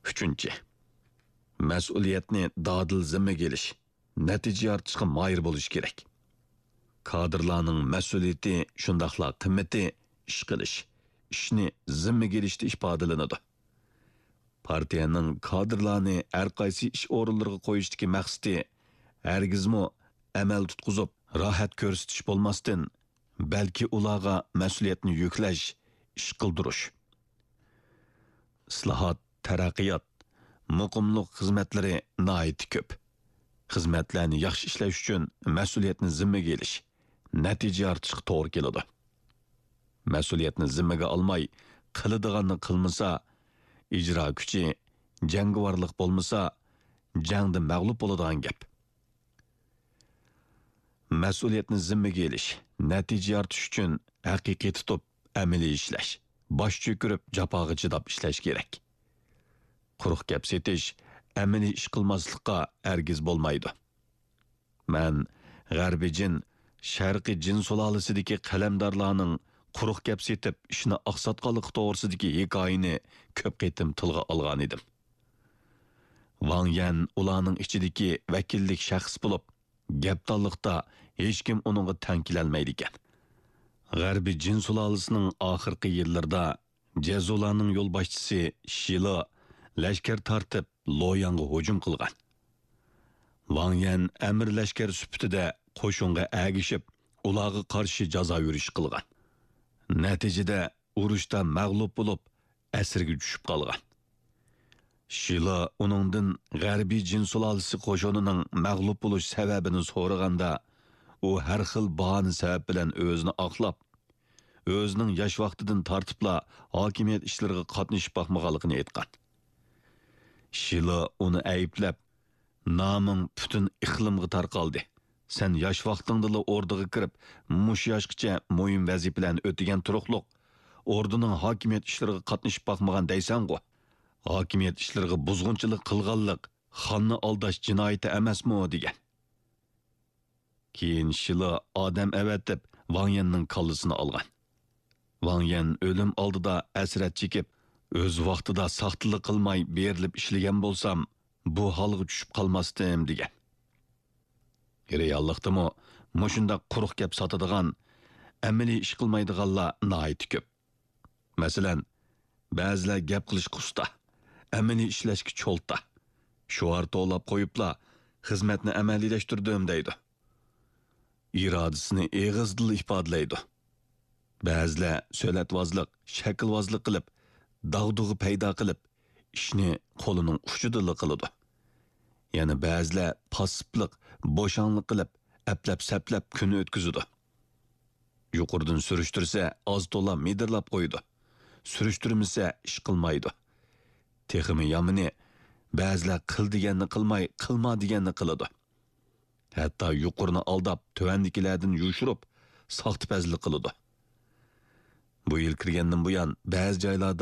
Üçüncü, mas'uliyatni dadil zimmaga elish, natija yaratishga moyir bo'lish kerak. Kadrlarning mas'uliyati shundaqla qimmati ish qilish, ishni zimmaga elishda ifodalanadi. Partiyaning kadrlarni har qaysi ish o'rinlariga qo'yishdagi maqsadi hargizmi amal tutqizib, rohat ko'rsatish bo'lmasdan, balki ularga mas'uliyatni yuklash, ish qildirish. Islohot, taraqqiyot, muqimlik xizmatlari nihoyat ko'p. Xizmatlarni yaxshi ishlash uchun mas'uliyatni zimmaga elish, natija yaratishga to'g'ri keladi. Mas'uliyatni zimmaga olmay, qiladiganni qilmasa, ijro kuchi, jangovarlik bo'lmasa, jangda mag'lub bo'ladigan gap. Mas'uliyatni zimmaga elish, natija yaratish uchun haqiqiy tutib, amaliy ishlash, bosh cho'kirib, jafoga chidab ishlash kerak. Quruq gap setish, amaliy ish qilmaslikqa hargiz bo'lmaydi. Men g'arbiy jin, sharqiy jin sulolasidagi qalamdorlarning quruq gap setib ishni oqsatqanlik to'g'risidagi hikoyani ko'p qitim tilga olgan edim. Wang Yan ularning ichidagi vakillik shaxs bo'lib, gapdonlikda hech kim uningga tang kelolmaydi ekan. G'arbiy jin sulolasining oxirgi yillarida Jazolarning yo'lboshchisi Shilo lashkar tortib Loyanga hujum qilgan. Wang Yan amir lashkar sifatida qo'shinga agishib, ularga qarshi jazo yurish qilgan. Natijada urushda mag'lub bo'lib, asirga tushib qolgan. Shilo uningdan g'arbiy jin sulolasi qo'shinining mag'lub bo'lish sababini so'raganda, u har xil bahona sabab bilan o'zini oqlab, o'zining yosh vaqtidan tortibla hokimiyat ishlariga qatnashib boqmaganligini aytgan. Shilo uni ayblab, "Naming butun iqlimga tarqaldi. Sen yosh vaqtingda o'rdaga kirib, mush yoshgacha muhim vazifalarni o'tagan turuqliq, o'rdaning hokimiyat ishlariga qatnashib boqmagan deysan-ku. Hokimiyat ishlariga buzg'unchilik qilganlik, xonni aldash jinoyati emasmi?" degan. Keyin Shilo odam avatib Wang Yanning kallasini olgan. Wang Yan o'lim oldida asrat chekib, o'z vaqtida saxtlik qilmay berilib ishlagan bo'lsam, bu holga tushib qolmasdim degan. Reallikdami mushunda quruq gap sotadigan, amaliy ish qilmaydiganlar nihoyat ko'p. Masalan, ba'zilar gap qilish usta, amaliy ishlashga cho'lta. Shuar to'lab qo'yibla, xizmatni amaliylashtirdim deydi. Irodasini eg'izdil ifodalaydi. Ba'zilar so'latvozlik, shaklvozlik qilib, dag'dug'i paydo qilib, ishni qo'lining uchidan qiladi. Yana ba'zilar passiblik, bo'shanlik qilib, aplab-saplab kun o'tkazadi. Yuqoridan surishtirsa, oz to'la medirlab qo'ydi. Surishtirmasa, ish qilmaydi. Texmi yomini, ba'zilar qil deganni qilmay, qilma deganni qiladi. Hatto yuqorini aldab, tuvandikilardan yushirib, soxtipazlik qiladi. Bu yil kirgandan buyon ba'zi joylarda